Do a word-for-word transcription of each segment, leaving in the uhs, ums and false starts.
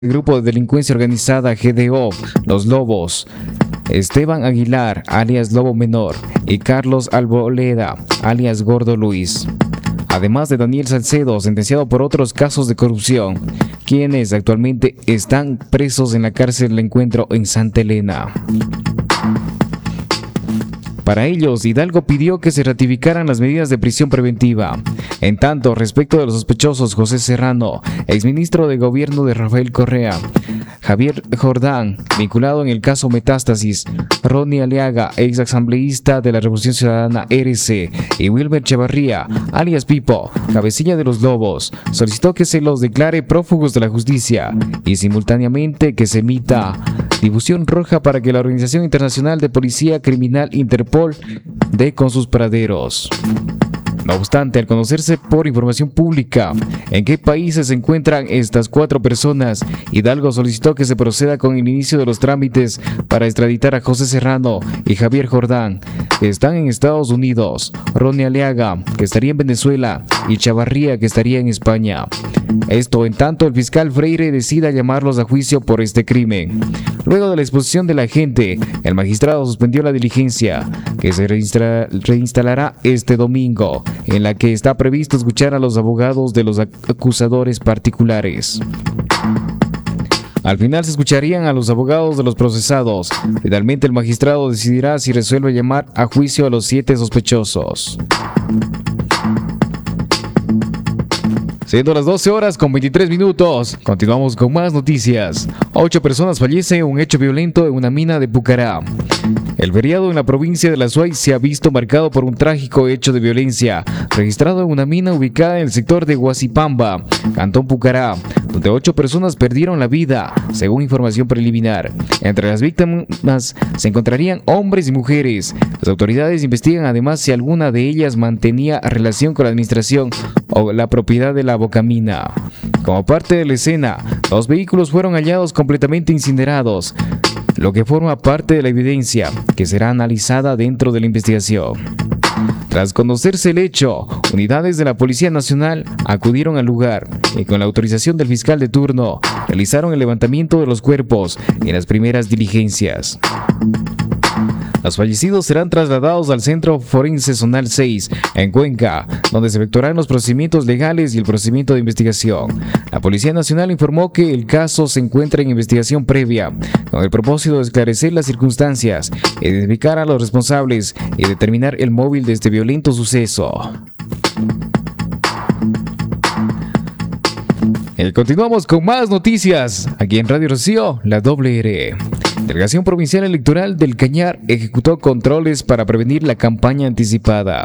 Grupo de Delincuencia Organizada G D O, Los Lobos, Esteban Aguilar, alias Lobo Menor, y Carlos Alboleda, alias Gordo Luis. Además de Daniel Salcedo, sentenciado por otros casos de corrupción, quienes actualmente están presos en la cárcel del Encuentro en Santa Elena. Para ellos, Hidalgo pidió que se ratificaran las medidas de prisión preventiva. En tanto, respecto de los sospechosos José Serrano, exministro de gobierno de Rafael Correa, Javier Jordán, vinculado en el caso Metástasis, Ronnie Aliaga, ex asambleísta de la Revolución Ciudadana R C, y Wilmer Chavarría, alias Pipo, cabecilla de los Lobos, solicitó que se los declare prófugos de la justicia y simultáneamente que se emita difusión roja para que la Organización Internacional de Policía Criminal Interpol dé con sus paraderos. No obstante, al conocerse por información pública en qué países se encuentran estas cuatro personas, Hidalgo solicitó que se proceda con el inicio de los trámites para extraditar a José Serrano y Javier Jordán, que están en Estados Unidos, Ronnie Aliaga, que estaría en Venezuela, y Chavarría, que estaría en España. Esto en tanto el fiscal Freire decida llamarlos a juicio por este crimen. Luego de la exposición de la gente, el magistrado suspendió la diligencia, que se reinstala- reinstalará este domingo, en la que está previsto escuchar a los abogados de los acusadores particulares. Al final se escucharían a los abogados de los procesados. Finalmente el magistrado decidirá si resuelve llamar a juicio a los siete sospechosos. Siendo las doce horas con veintitrés minutos, continuamos con más noticias. Ocho personas fallecen en un hecho violento en una mina de Pucará. El feriado en la provincia de La Suay se ha visto marcado por un trágico hecho de violencia, registrado en una mina ubicada en el sector de Huasipamba, Cantón Pucará, donde ocho personas perdieron la vida, según información preliminar. Entre las víctimas se encontrarían hombres y mujeres. Las autoridades investigan además si alguna de ellas mantenía relación con la administración o la propiedad de la bocamina. Como parte de la escena, dos vehículos fueron hallados completamente incinerados, lo que forma parte de la evidencia que será analizada dentro de la investigación. Tras conocerse el hecho, unidades de la Policía Nacional acudieron al lugar y con la autorización del fiscal de turno realizaron el levantamiento de los cuerpos en las primeras diligencias. Los fallecidos serán trasladados al Centro Forense Zonal seis, en Cuenca, donde se efectuarán los procedimientos legales y el procedimiento de investigación. La Policía Nacional informó que el caso se encuentra en investigación previa, con el propósito de esclarecer las circunstancias, identificar a los responsables y determinar el móvil de este violento suceso. Y continuamos con más noticias, aquí en Radio Rocío, la doble R. Delegación Provincial Electoral del Cañar ejecutó controles para prevenir la campaña anticipada.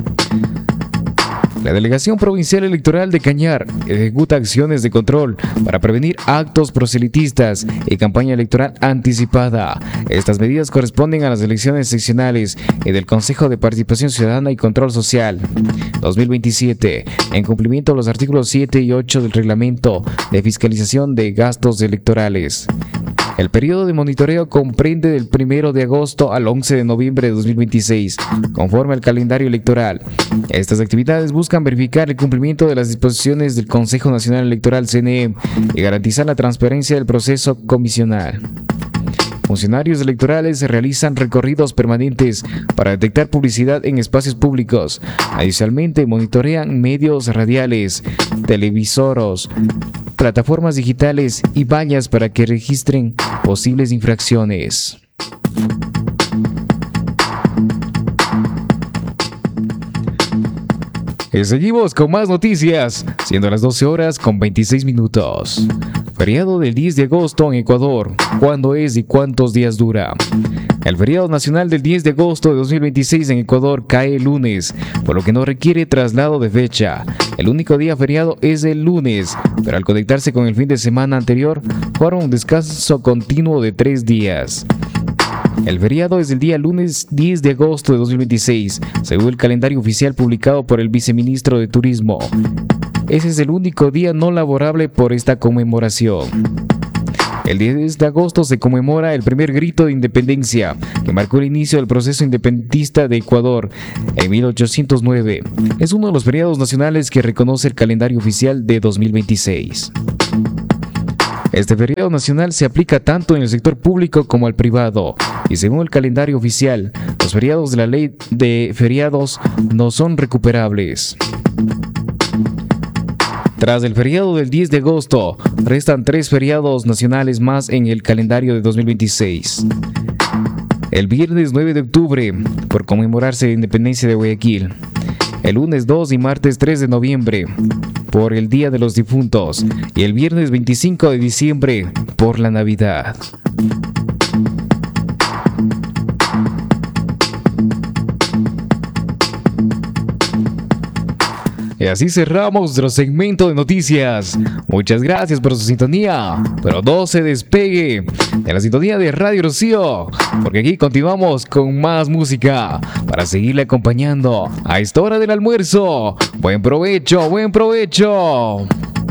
La Delegación Provincial Electoral de Cañar ejecuta acciones de control para prevenir actos proselitistas y campaña electoral anticipada. Estas medidas corresponden a las elecciones seccionales y del Consejo de Participación Ciudadana y Control Social dos mil veintisiete, en cumplimiento a los artículos siete y ocho del Reglamento de Fiscalización de Gastos Electorales. El periodo de monitoreo comprende del primero de agosto al once de noviembre de dos mil veintiséis, conforme al calendario electoral. Estas actividades buscan verificar el cumplimiento de las disposiciones del Consejo Nacional Electoral C N E y garantizar la transparencia del proceso comisional. Funcionarios electorales realizan recorridos permanentes para detectar publicidad en espacios públicos. Adicionalmente, monitorean medios radiales, televisoros, plataformas digitales y vallas para que registren posibles infracciones. Y seguimos con más noticias, siendo las doce horas con veintiséis minutos. Feriado del diez de agosto en Ecuador. ¿Cuándo es y cuántos días dura? El feriado nacional del diez de agosto de dos mil veintiséis en Ecuador cae el lunes, por lo que no requiere traslado de fecha. El único día feriado es el lunes, pero al conectarse con el fin de semana anterior, forma un descanso continuo de tres días. El feriado es el día lunes diez de agosto de dos mil veintiséis, según el calendario oficial publicado por el viceministro de Turismo. Ese es el único día no laborable por esta conmemoración. El diez de agosto se conmemora el primer grito de independencia, que marcó el inicio del proceso independentista de Ecuador en mil ochocientos nueve. Es uno de los feriados nacionales que reconoce el calendario oficial de dos mil veintiséis. Este feriado nacional se aplica tanto en el sector público como al privado, y según el calendario oficial, los feriados de la ley de feriados no son recuperables. Tras el feriado del diez de agosto, restan tres feriados nacionales más en el calendario de dos mil veintiséis. El viernes nueve de octubre, por conmemorarse la independencia de Guayaquil. El lunes dos y martes tres de noviembre, por el Día de los Difuntos. Y el viernes veinticinco de diciembre, por la Navidad. Y así cerramos nuestro segmento de noticias. Muchas gracias por su sintonía, pero no se despegue de la sintonía de Radio Rocío, porque aquí continuamos con más música para seguirle acompañando a esta hora del almuerzo. Buen provecho, buen provecho.